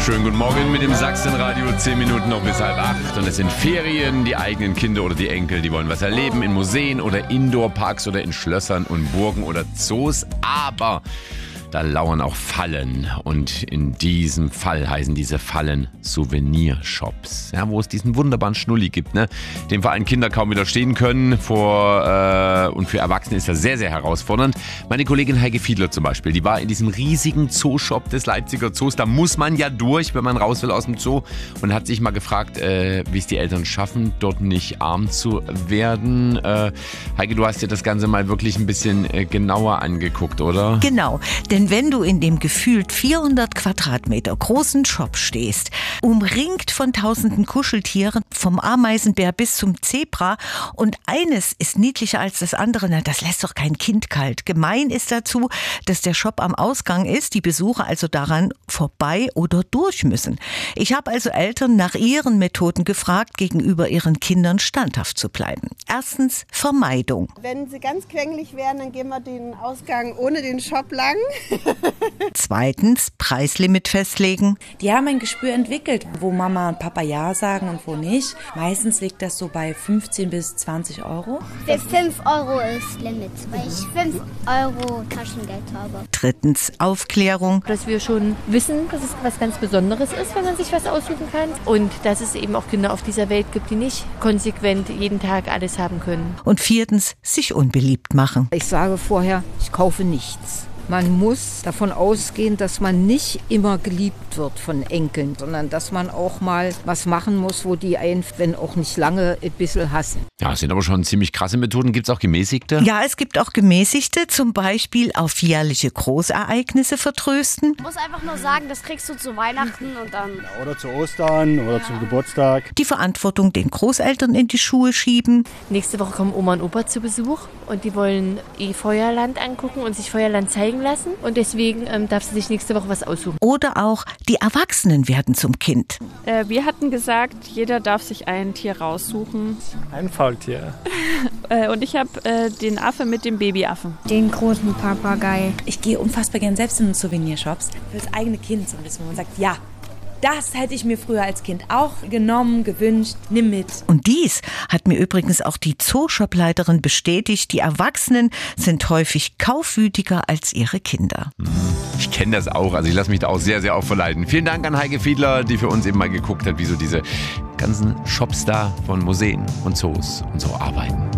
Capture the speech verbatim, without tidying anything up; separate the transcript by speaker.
Speaker 1: Schönen guten Morgen mit dem Sachsenradio. Zehn Minuten noch bis halb acht. Und es sind Ferien. Die eigenen Kinder oder die Enkel, die wollen was erleben in Museen oder Indoorparks oder in Schlössern und Burgen oder Zoos. Aber da lauern auch Fallen. Und in diesem Fall heißen diese Fallen Souvenirshops. Ja, wo es diesen wunderbaren Schnulli gibt, ne? Dem vor allem Kinder kaum widerstehen können. Vor, äh, und für Erwachsene ist das sehr, sehr herausfordernd. Meine Kollegin Heike Fiedler zum Beispiel, die war in diesem riesigen Zooshop des Leipziger Zoos. Da muss man ja durch, wenn man raus will aus dem Zoo. Und hat sich mal gefragt, äh, wie es die Eltern schaffen, dort nicht arm zu werden. Äh, Heike, du hast dir das Ganze mal wirklich ein bisschen äh, genauer angeguckt, oder?
Speaker 2: Genau, denn wenn du in dem gefühlt vierhundert Quadratmeter großen Shop stehst, umringt von tausenden Kuscheltieren, vom Ameisenbär bis zum Zebra, und eines ist niedlicher als das andere, na, das lässt doch kein Kind kalt. Gemein ist dazu, dass der Shop am Ausgang ist, die Besucher also daran vorbei oder durch müssen. Ich habe also Eltern nach ihren Methoden gefragt, gegenüber ihren Kindern standhaft zu bleiben. Erstens Vermeidung.
Speaker 3: Wenn sie ganz quengelig werden, dann gehen wir den Ausgang ohne den Shop lang.
Speaker 2: Zweitens Preislimit festlegen.
Speaker 4: Die haben ein Gespür entwickelt, wo Mama und Papa Ja sagen und wo nicht. Meistens liegt das so bei fünfzehn bis zwanzig Euro.
Speaker 5: Für fünf Euro ist Limit, weil ich fünf Euro Taschengeld habe.
Speaker 2: Drittens Aufklärung.
Speaker 6: Dass wir schon wissen, dass es was ganz Besonderes ist, wenn man sich was aussuchen kann. Und dass es eben auch Kinder auf dieser Welt gibt, die nicht konsequent jeden Tag alles haben können.
Speaker 2: Und viertens sich unbeliebt machen.
Speaker 7: Ich sage vorher, ich kaufe nichts. Man muss davon ausgehen, dass man nicht immer geliebt wird von Enkeln, sondern dass man auch mal was machen muss, wo die einen, wenn auch nicht lange, ein bisschen hassen.
Speaker 1: Ja, das sind aber schon ziemlich krasse Methoden. Gibt es auch gemäßigte?
Speaker 2: Ja, es gibt auch gemäßigte, zum Beispiel auf jährliche Großereignisse vertrösten.
Speaker 5: Ich muss einfach nur sagen, das kriegst du zu Weihnachten und dann...
Speaker 8: Ja, oder zu Ostern oder ja. zum Geburtstag.
Speaker 2: Die Verantwortung den Großeltern in die Schuhe schieben.
Speaker 6: Nächste Woche kommen Oma und Opa zu Besuch und die wollen eh Feuerland angucken und sich Feuerland zeigen lassen. Und deswegen ähm, darf sie sich nächste Woche was aussuchen.
Speaker 2: Oder auch die Erwachsenen werden zum Kind.
Speaker 9: Äh, wir hatten gesagt, jeder darf sich ein Tier raussuchen.
Speaker 8: Ein Faultier.
Speaker 9: äh, und ich habe äh, den Affe mit dem Babyaffen.
Speaker 5: Den großen Papagei.
Speaker 4: Ich gehe unfassbar gern selbst in Souvenirshops. Für das eigene Kind so ein bisschen, wo man sagt, ja, das hätte ich mir früher als Kind auch genommen, gewünscht, nimm mit.
Speaker 2: Und dies hat mir übrigens auch die Zooshop-Leiterin bestätigt. Die Erwachsenen sind häufig kaufwütiger als ihre Kinder.
Speaker 1: Ich kenne das auch, also ich lasse mich da auch sehr, sehr auch verleiten. Vielen Dank an Heike Fiedler, die für uns eben mal geguckt hat, wie so diese ganzen Shops da von Museen und Zoos und so arbeiten.